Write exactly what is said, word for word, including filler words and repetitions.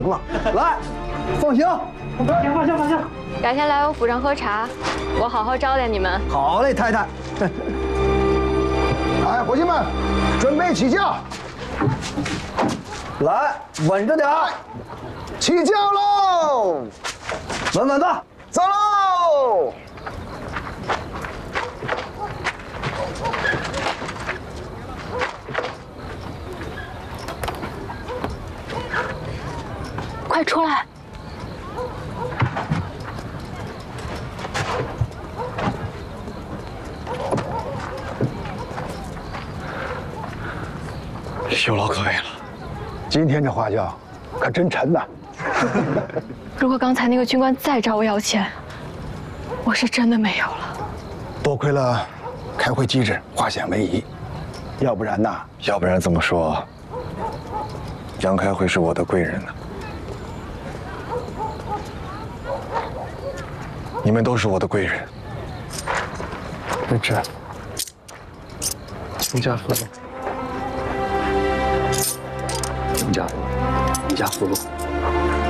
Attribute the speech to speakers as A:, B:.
A: 了。来，放行，
B: 放行放行放行。
C: 改天来我府上喝茶，我好好招待你们。
A: 好嘞，太太。
D: 哎，伙计们，准备起驾。
A: 来，稳着点儿，
D: 起驾喽！
A: 稳稳的，
D: 走喽！
C: 快出来！
E: 有劳各位了。
D: 今天这花轿可真沉呐！
C: 如果刚才那个军官再找我要钱，我是真的没有了。
D: 多亏了开会机制化险为夷，要不然呐，
E: 要不然这么说，杨开会是我的贵人呢。你们都是我的贵人。
D: 没吃。
E: 请家父老。
D: 请家父，你家父老。